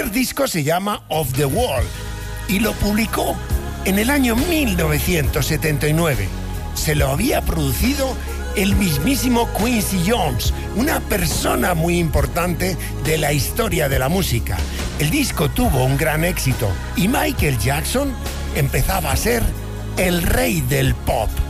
primer disco se llama Of the World y lo publicó en el año 1979. Se lo había producido el mismísimo Quincy Jones, una persona muy importante de la historia de la música. El disco tuvo un gran éxito y Michael Jackson empezaba a ser el rey del pop.